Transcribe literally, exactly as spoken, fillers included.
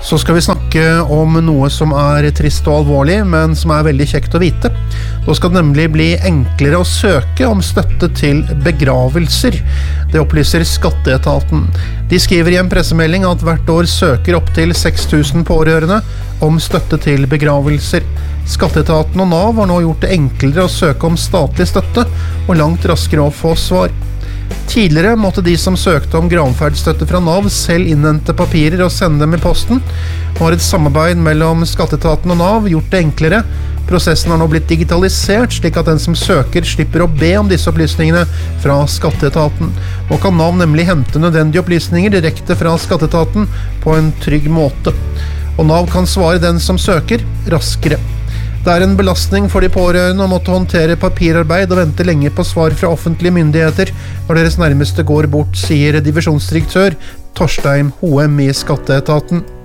Så skal vi snakke om noe som er trist og alvorlig, men som er veldig kjekt å vite. Da skal det nemlig bli enklere å søke om støtte til begravelser. Det opplyser Skatteetaten. De skriver i en pressemelding at hvert år søker opp til seks tusen pårørende om støtte til begravelser. Skatteetaten og Nav har nå gjort det enklere å søke om statlig støtte, og langt raskere å få svar. Tidligere måtte de som søkte om gravferdsstøtte fra Nav selv innhente papirer og sende dem i posten. Nå har et samarbeid mellom Skatteetaten og Nav gjort det enklere. Prosessen har nå blitt digitalisert, slik at den som søker slipper å be om disse opplysningene fra Skatteetaten. Nå kan Nav nemlig hente nødvendige opplysninger direkte fra Skatteetaten på en trygg måte. Og Nav kan svare den som søker raskere. Det er en belastning for de pårørende å måtte håndtere papirarbeid og vente lenge på svar fra offentlige myndigheter når deres nærmeste går bort, sier divisjonsdirektør Torstein Hoem i Skatteetaten.